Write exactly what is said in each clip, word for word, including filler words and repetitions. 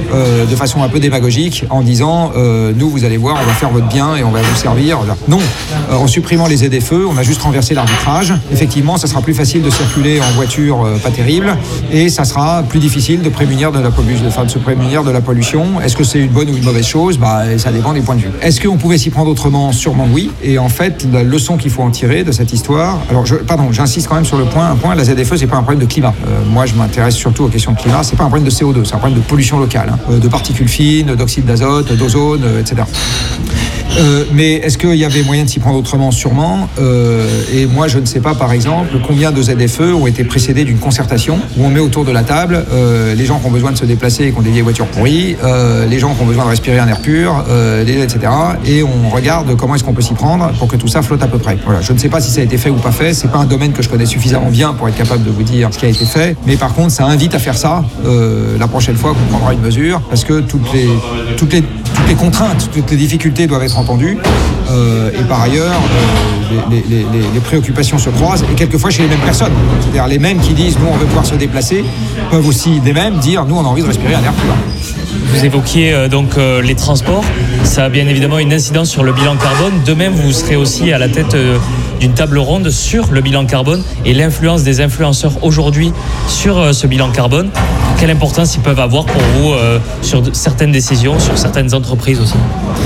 euh, de façon un peu démagogique en disant euh, nous, vous allez voir, on va faire votre bien et on va vous servir. Non, euh, en supprimant les aides-feux, on a juste renversé l'arbitrage. Effectivement, ça sera plus facile de circuler en voiture euh, pas terrible et ça sera plus difficile de prémunir de la pollution, enfin, de se prémunir de la pollution. Est-ce que c'est une bonne ou une mauvaise chose? Bah, ça dépend des points de vue. Est-ce qu'on pouvait s'y prendre autrement? Sûrement oui. Et en fait, la leçon qu'il faut en tirer de cette histoire, alors je, pardon, j'insiste quand même sur le point, un point, la Z F E, c'est pas un problème de climat. Euh, moi, je m'intéresse surtout aux questions de climat. C'est pas un problème de C O deux, c'est un problème de pollution locale, hein, euh, de particules fines, d'oxyde d'azote, d'ozone, euh, et cetera. Euh, mais est-ce qu'il y avait moyen de s'y prendre autrement? Sûrement. Euh, et moi, je ne sais pas, par exemple, combien de Z F E ont été précédés d'une concertation où on met autour de la table euh, les gens qui ont besoin de se déplacer et qui ont des vieilles voitures pourries, euh, les gens qui ont besoin de respirer un air pur, euh, et cetera. Et on regarde comment est-ce qu'on peut s'y prendre pour que tout ça flotte à peu près. Voilà. Je ne sais pas si ça a été fait ou pas fait. C'est pas un domaine que je connais suffisamment bien pour être capable de vous dire ce qui a été fait. Mais par contre, ça invite à faire ça euh, la prochaine fois qu'on prendra une mesure, parce que toutes les, toutes les, toutes les contraintes, toutes les difficultés doivent être entendues. Euh, et par ailleurs, euh, les, les, les, les préoccupations se croisent et quelquefois chez les mêmes personnes. C'est-à-dire les mêmes qui disent nous on veut pouvoir se déplacer peuvent aussi les mêmes dire nous on a envie de respirer un air pur. Vous évoquiez euh, donc euh, les transports, ça a bien évidemment une incidence sur le bilan carbone. De même, vous serez aussi à la tête euh, d'une table ronde sur le bilan carbone et l'influence des influenceurs aujourd'hui sur euh, ce bilan carbone. Quelle importance ils peuvent avoir pour vous euh, sur de, certaines décisions, sur certaines entreprises aussi?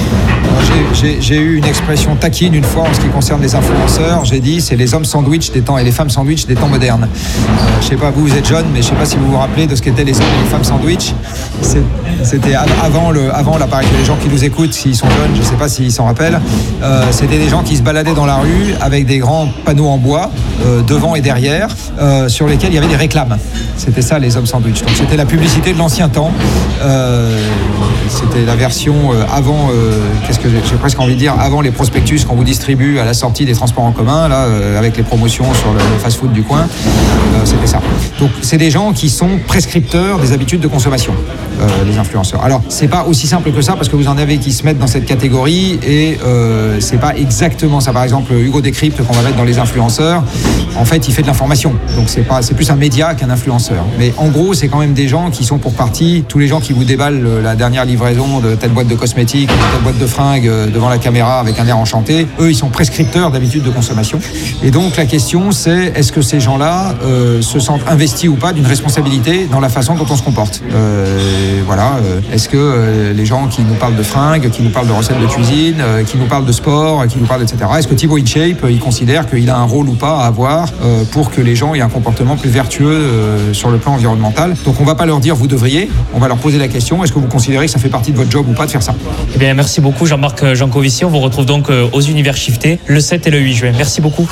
J'ai, j'ai, j'ai eu une expression taquine une fois en ce qui concerne les influenceurs. J'ai dit c'est les hommes sandwich des temps et les femmes sandwich des temps modernes. Euh, je sais pas, vous vous êtes jeune, mais je sais pas si vous vous rappelez de ce qu'étaient les hommes et les femmes sandwich. C'est, c'était avant le, avant là, pareil que les gens qui nous écoutent, s'ils sont jeunes, je sais pas s'ils s'en rappellent. Euh, c'était des gens qui se baladaient dans la rue avec des grands panneaux en bois euh, devant et derrière, euh, sur lesquels il y avait des réclames. C'était ça les hommes sandwich. Donc c'était la publicité de l'ancien temps. Euh, c'était la version euh, avant. Euh, qu'est-ce que j'ai, j'ai presque envie de dire avant les prospectus qu'on vous distribue à la sortie des transports en commun là, euh, avec les promotions sur le fast-food du coin. Euh, c'était ça. Donc c'est des gens qui sont prescripteurs des habitudes de consommation, euh, les influenceurs. Alors c'est pas aussi simple que ça parce que vous en avez qui se mettent dans cette catégorie et euh, c'est pas exactement ça. Par exemple Hugo Décrypte qu'on va mettre dans les influenceurs, en fait il fait de l'information. Donc c'est pas, c'est plus un média qu'un influenceur. Mais en gros c'est quand même des gens qui sont pour partie tous les gens qui vous déballent la dernière livraison de telle boîte de cosmétiques, de telle boîte de fringues devant la caméra avec un air enchanté. Eux ils sont prescripteurs d'habitudes de consommation. Et donc la question c'est est-ce que ces gens-là euh, se sentent investis ou pas d'une responsabilité dans la façon dont on se comporte. Euh, voilà. Est-ce que euh, les gens qui nous parlent de fringues, qui nous parlent de recettes de cuisine, euh, qui nous parlent de sport, qui nous parlent et cetera. Est-ce que Thibaut InShape, euh, il considère qu'il a un rôle ou pas à avoir euh, pour que les gens aient un comportement plus vertueux euh, sur le plan environnemental? Donc on va pas leur dire vous devriez, on va leur poser la question est-ce que vous considérez que ça fait partie de votre job ou pas de faire ça? Eh bien merci beaucoup Jean-Marc Jancovici. On vous retrouve donc aux Univers Shiftés le sept et le huit juin. Merci beaucoup.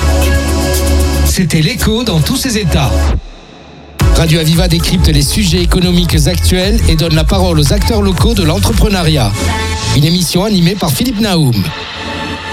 C'était l'écho dans tous ses états. Radio Aviva décrypte les sujets économiques actuels et donne la parole aux acteurs locaux de l'entrepreneuriat. Une émission animée par Philippe Naoum.